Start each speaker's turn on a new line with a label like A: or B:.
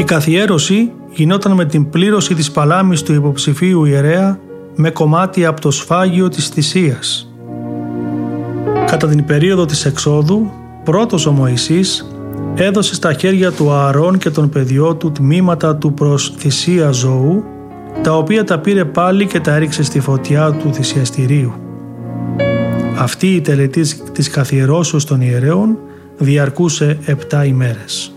A: καθιέρωση γινόταν με την πλήρωση της παλάμης του υποψηφίου ιερέα με κομμάτια από το σφάγιο της θυσίας. Κατά την περίοδο της εξόδου, πρώτος ο Μωυσής έδωσε στα χέρια του Ααρών και των παιδιών του τμήματα του προς θυσία ζώου, τα οποία τα πήρε πάλι και τα έριξε στη φωτιά του θυσιαστηρίου. Αυτή η τελετή της καθιερώσεως των ιερέων διαρκούσε 7 ημέρες.